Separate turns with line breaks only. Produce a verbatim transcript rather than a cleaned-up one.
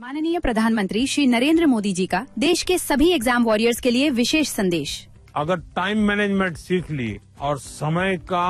माननीय प्रधानमंत्री श्री नरेंद्र मोदी जी का देश के सभी एग्जाम वॉरियर्स के लिए विशेष संदेश।
अगर टाइम मैनेजमेंट सीख ली और समय का